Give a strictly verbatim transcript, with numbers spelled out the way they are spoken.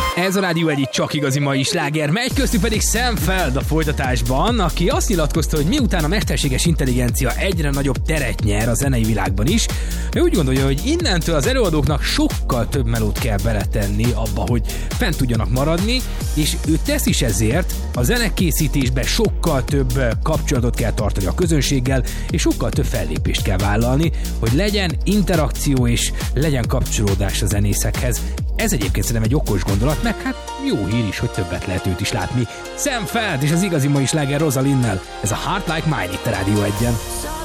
Ez a Rádió egyik csak igazi mai sláger, megy köztük pedig Sam Feld a folytatásban, aki azt nyilatkozta, hogy miután a mesterséges intelligencia egyre nagyobb teret nyer a zenei világban is, ő úgy gondolja, hogy innentől az előadóknak sokkal több melót kell beletenni abba, hogy fent tudjanak maradni, és ő tesz is ezért, a zenekészítésben sokkal több kapcsolatot kell tartani a közönséggel, és sokkal több fellépést kell vállalni, hogy legyen interakció és legyen kapcsolódás a zenészekhez. Ez egyébként szerintem egy okos gondolat, meg hát jó hír is, hogy többet lehet őt is látni. Sam Feld és az igazi mai sláger Rosalinnel. Ez a Heart Like Mine itt a Rádió egyen.